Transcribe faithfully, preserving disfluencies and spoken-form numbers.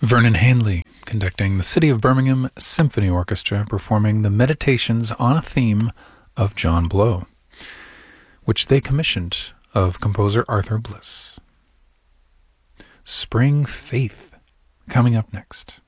Vernon Handley, conducting the City of Birmingham Symphony Orchestra, performing the Meditations on a theme of John Blow, which they commissioned of composer Arthur Bliss. Spring Faith, coming up next.